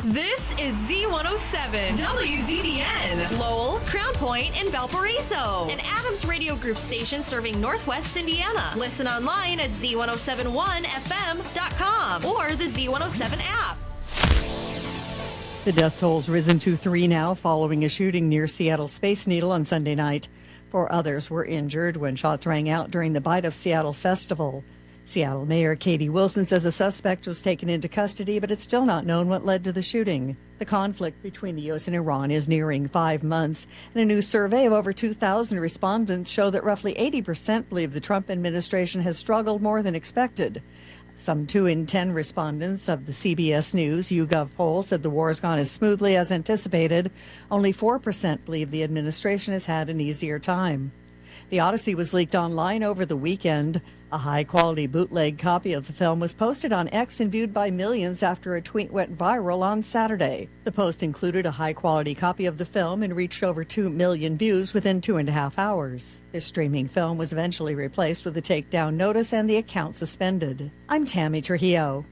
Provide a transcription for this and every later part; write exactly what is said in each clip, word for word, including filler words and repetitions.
This is Z one oh seven, W Z B N, Lowell, Crown Point, and Valparaiso. An Adams Radio Group station serving Northwest Indiana. Listen online at Z one oh seven one F M dot com or the Z one oh seven app. The death toll's risen to three now following a shooting near Seattle Space Needle on Sunday night. Four others were injured when shots rang out during the Bite of Seattle festival. Seattle Mayor Katie Wilson says a suspect was taken into custody, but it's still not known what led to the shooting. The conflict between the U S and Iran is nearing five months, and a new survey of over two thousand respondents show that roughly eighty percent believe the Trump administration has struggled more than expected. Some two in ten respondents of the C B S News YouGov poll said the war has gone as smoothly as anticipated. Only four percent believe the administration has had an easier time. The Odyssey was leaked online over the weekend. A high-quality bootleg copy of the film was posted on X and viewed by millions after a tweet went viral on Saturday. The post included a high-quality copy of the film and reached over two million views within two and a half hours. The streaming film was eventually replaced with a takedown notice and the account suspended. I'm Tammy Trujillo.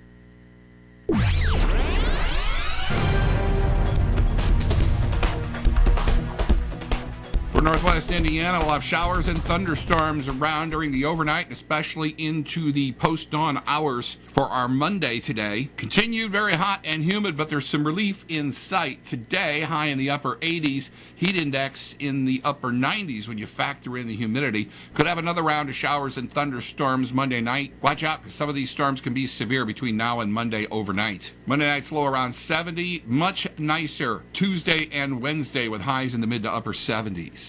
For Northwest Indiana, we'll have showers and thunderstorms around during the overnight, especially into the post-dawn hours for our Monday today. Continued very hot and humid, but there's some relief in sight. Today, high in the upper eighties, heat index in the upper nineties when you factor in the humidity. Could have another round of showers and thunderstorms Monday night. Watch out, because some of these storms can be severe between now and Monday overnight. Monday night's low around seventy, much nicer Tuesday and Wednesday with highs in the mid to upper seventies.